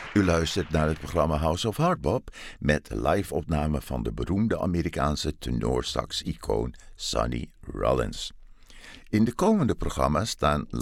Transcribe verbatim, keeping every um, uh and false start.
U luistert naar het programma House of Hardbop met live-opname van de beroemde Amerikaanse tenorsax-icoon Sonny Rollins. In de komende programma's staan